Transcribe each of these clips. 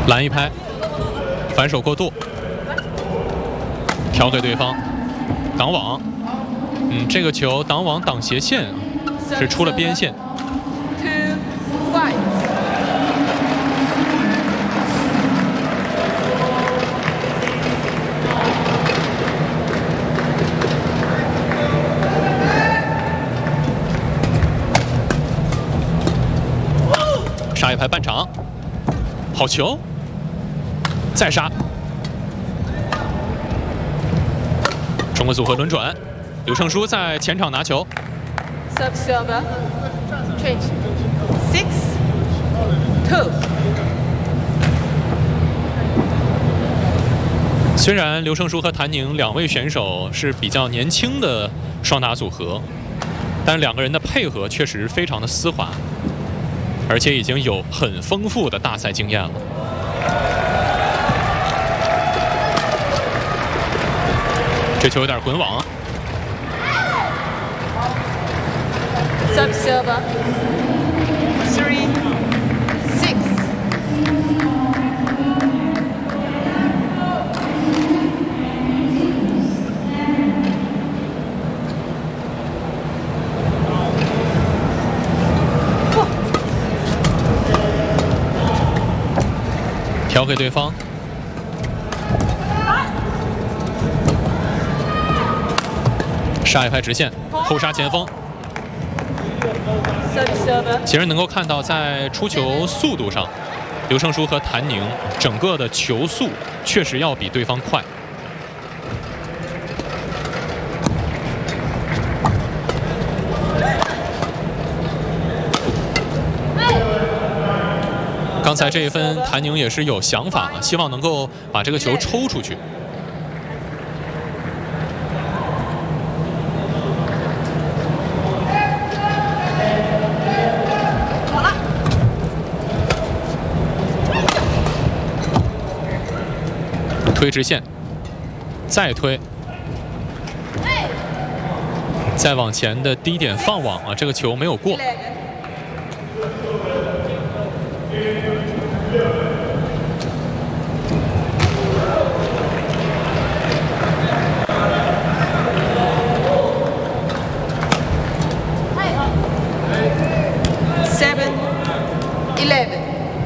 拦一拍，反手过度，调给对方，挡网。这个球挡网挡斜线是出了边线。杀一拍半场，好球，再杀。中国组合轮转，刘胜书在前场拿球。 Server, change, 6-2。 虽然刘胜书和谭宁两位选手是比较年轻的双打组合，但两个人的配合确实非常的丝滑。而且已经有很丰富的大赛经验了。这球有点滚网。 Server, 3-6。 调给对方，杀一拍直线，后杀前锋。其实能够看到，在出球速度上，刘胜书和谭宁整个的球速确实要比对方快。刚才这一分，谭宁也是有想法希望能够把这个球抽出去。推直线，再推，再往前的低点放网这个球没有过。 7-11。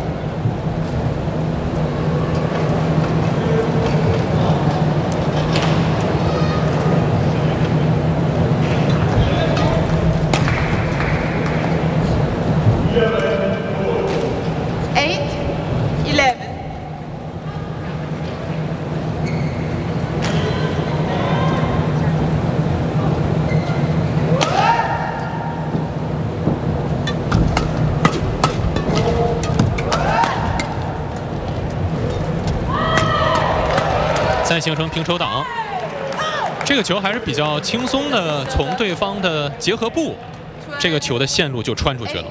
再形成平手档，这个球还是比较轻松的，从对方的结合部，这个球的线路就穿出去了。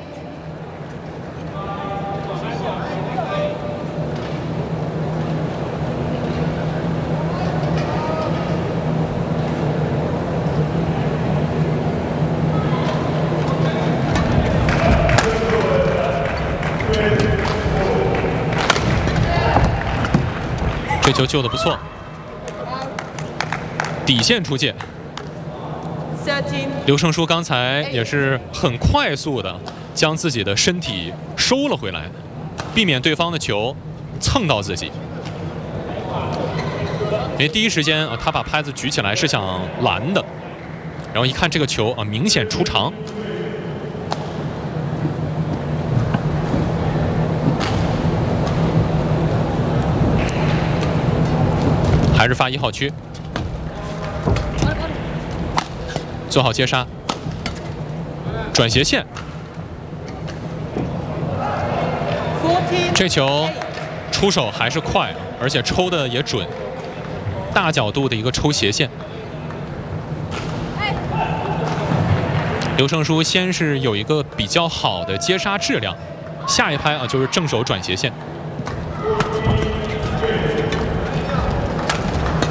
这球救得不错。底线出界，刘胜书刚才也是很快速的将自己的身体收了回来，避免对方的球蹭到自己。因为第一时间他把拍子举起来是想拦的，然后一看这个球明显出长，还是发1号区。做好接杀，转斜线，这球出手还是快，而且抽的也准，大角度的一个抽斜线。刘胜书先是有一个比较好的接杀质量，下一拍就是正手转斜线。